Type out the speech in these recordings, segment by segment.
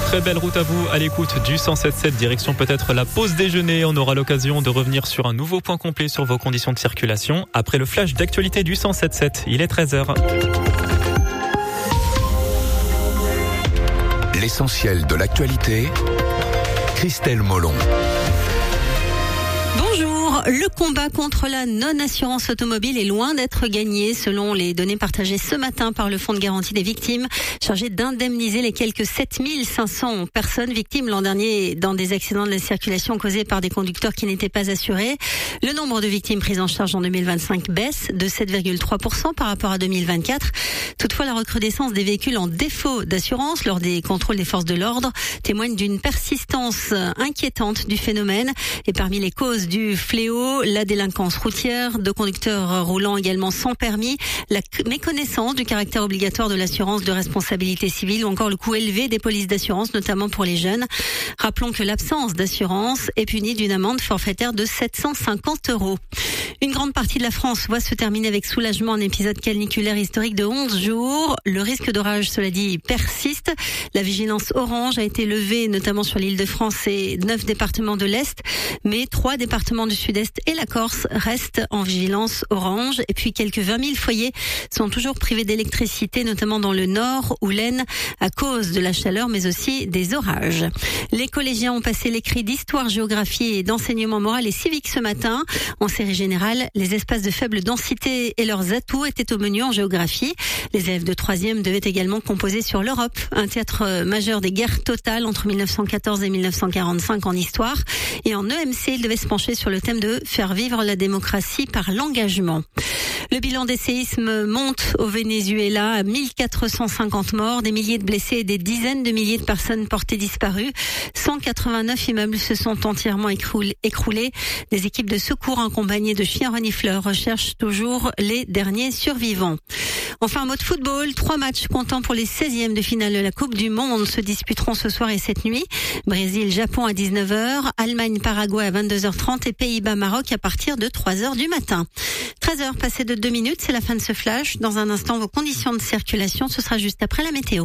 Très belle route à vous à l'écoute du 107.7, direction peut-être la pause déjeuner. On aura l'occasion de revenir sur un nouveau point complet sur vos conditions de circulation après le flash d'actualité du 107.7. Il est 13h. L'essentiel de l'actualité, Christelle Molon. Bonjour, le combat contre la non-assurance automobile est loin d'être gagné selon les données partagées ce matin par le Fonds de garantie des victimes, chargé d'indemniser les quelques 7500 personnes victimes l'an dernier dans des accidents de la circulation causés par des conducteurs qui n'étaient pas assurés. Le nombre de victimes prises en charge en 2025 baisse de 7,3% par rapport à 2024. Toutefois, la recrudescence des véhicules en défaut d'assurance lors des contrôles des forces de l'ordre témoigne d'une persistance inquiétante du phénomène. Et parmi les causes du fléau, la délinquance routière, de conducteurs roulant également sans permis, la méconnaissance du caractère obligatoire de l'assurance de responsabilité civile ou encore le coût élevé des polices d'assurance, notamment pour les jeunes. Rappelons que l'absence d'assurance est punie d'une amende forfaitaire de 750 €. Une grande partie de la France voit se terminer avec soulagement un épisode caniculaire historique de 11 jours. Le risque d'orage, cela dit, persiste. La vigilance orange a été levée notamment sur l'Île-de-France et 9 départements de l'Est, mais 3 départements du Sud-Est et la Corse restent en vigilance orange. Et puis quelques 20 000 foyers sont toujours privés d'électricité, notamment dans le Nord ou l'Aisne, à cause de la chaleur, mais aussi des orages. Les collégiens ont passé l'écrit d'histoire, géographie et d'enseignement moral et civique ce matin. En série générale, les espaces de faible densité et leurs atouts étaient au menu en géographie. Les élèves de 3e devaient également composer sur l'Europe, un théâtre majeur des guerres totales entre 1914 et 1945 en histoire. Et en EMC, ils devaient se pencher sur le thème de faire vivre la démocratie par l'engagement. Le bilan des séismes monte au Venezuela à 1450 morts, des milliers de blessés et des dizaines de milliers de personnes portées disparues. 189 immeubles se sont entièrement écroulés. Des équipes de secours accompagnées de chiens renifleurs recherchent toujours les derniers survivants. Enfin, un mot de football. 3 matchs comptant pour les 16e de finale de la Coupe du Monde se disputeront ce soir et cette nuit. Brésil-Japon à 19h, Allemagne-Paraguay à 22h30 et Pays-Bas-Maroc à partir de 3h du matin. 13h passées de 2 minutes, c'est la fin de ce flash. Dans un instant, vos conditions de circulation, ce sera juste après la météo.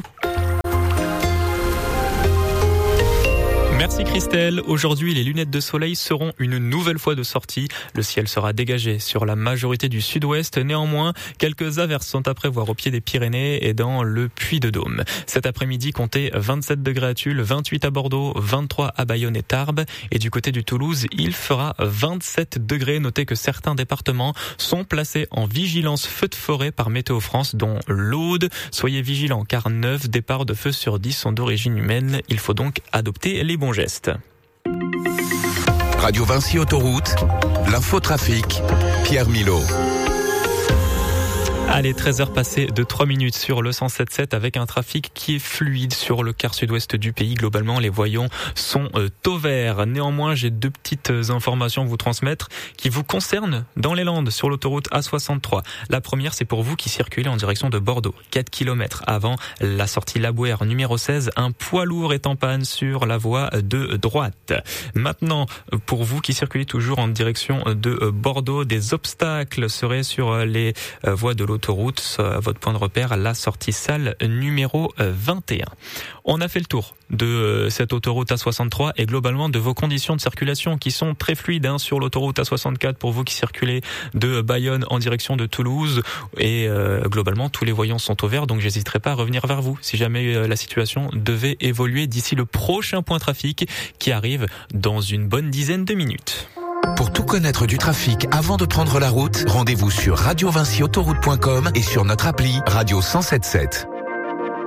Merci Christelle. Aujourd'hui, les lunettes de soleil seront une nouvelle fois de sortie. Le ciel sera dégagé sur la majorité du sud-ouest. Néanmoins, quelques averses sont à prévoir au pied des Pyrénées et dans le Puy-de-Dôme. Cet après-midi, comptez 27 degrés à Tulle, 28 à Bordeaux, 23 à Bayonne et Tarbes. Et du côté du Toulouse, il fera 27 degrés. Notez que certains départements sont placés en vigilance feu de forêt par Météo France, dont l'Aude. Soyez vigilants car 9 départs de feu sur 10 sont d'origine humaine. Il faut donc adopter les bons gestes. Radio Vinci Autoroute, l'infotrafic, Pierre Milot. Allez, 13h passées de 3 minutes sur le 107.7 avec un trafic qui est fluide sur le quart sud-ouest du pays. Globalement, les voyants sont au vert. Néanmoins, j'ai 2 petites informations à vous transmettre qui vous concernent dans les Landes sur l'autoroute A63. La première, c'est pour vous qui circulez en direction de Bordeaux. 4 km avant la sortie Labouère numéro 16, un poids lourd est en panne sur la voie de droite. Maintenant, pour vous qui circulez toujours en direction de Bordeaux, des obstacles seraient sur les voies de l'autoroute, votre point de repère, la sortie Salles numéro 21. On a fait le tour de cette autoroute A63 et globalement de vos conditions de circulation qui sont très fluides sur l'autoroute A64 pour vous qui circulez de Bayonne en direction de Toulouse et globalement tous les voyants sont au vert, donc j'hésiterai pas à revenir vers vous si jamais la situation devait évoluer d'ici le prochain point trafic qui arrive dans une bonne dizaine de minutes. Pour tout connaître du trafic avant de prendre la route, rendez-vous sur radiovinciautoroute.com et sur notre appli Radio 107.7.